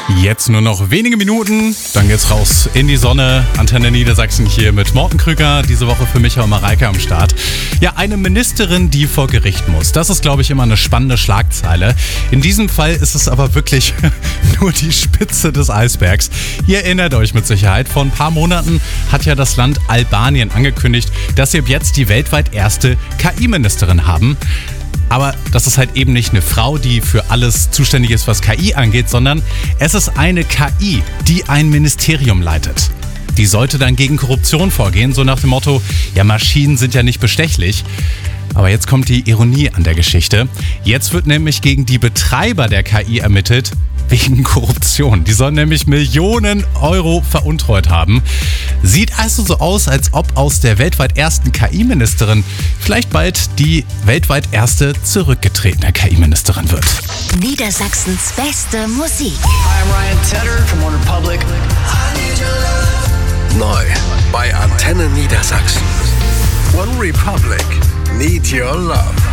Jetzt nur noch wenige Minuten, dann geht's raus in die Sonne. Antenne Niedersachsen hier mit Morten Krüger, diese Woche für Micha und Mareike am Start. Ja, eine Ministerin, die vor Gericht muss. Das ist, glaube ich, immer eine spannende Schlagzeile. In diesem Fall ist es aber wirklich nur die Spitze des Eisbergs. Ihr erinnert euch mit Sicherheit, vor ein paar Monaten hat ja das Land Albanien angekündigt, dass sie ab jetzt die weltweit erste KI-Ministerin haben. Aber das ist halt eben nicht eine Frau, die für alles zuständig ist, was KI angeht, sondern es ist eine KI, die ein Ministerium leitet. Die sollte dann gegen Korruption vorgehen, so nach dem Motto, ja, Maschinen sind ja nicht bestechlich. Aber jetzt kommt die Ironie an der Geschichte. Jetzt wird nämlich gegen die Betreiber der KI ermittelt, wegen Korruption. Die sollen nämlich Millionen Euro veruntreut haben. Sieht also so aus, als ob aus der weltweit ersten KI-Ministerin vielleicht bald die weltweit erste zurückgetretene KI-Ministerin wird. Niedersachsens beste Musik. Hi, I'm Ryan Tedder from OneRepublic. Neu bei Antenne Niedersachsen. OneRepublic. Need Your Love.